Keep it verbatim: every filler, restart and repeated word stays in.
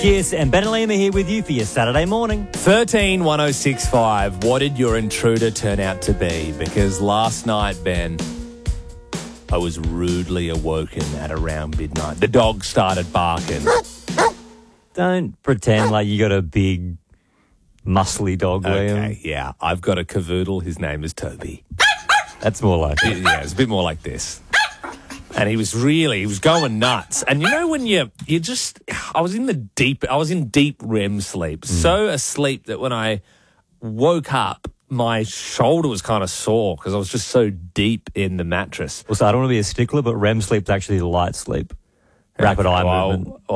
Kiss and Ben and Liam are here with you for your Saturday morning. thirteen one oh six five. What did your intruder turn out to be? Because last night, Ben, I was rudely awoken at around midnight. The dog started barking. Don't pretend like you got a big, muscly dog, Liam. Okay, yeah. I've got a cavoodle. His name is Toby. That's more like it. Yeah, it's a bit more like this. And he was really, he was going nuts. And you know when you, you just, I was in the deep, I was in deep R E M sleep. Mm. So asleep that when I woke up, my shoulder was kind of sore because I was just so deep in the mattress. Also, I don't want to be a stickler, but R E M sleep's actually light sleep. Rapid eye well, movement.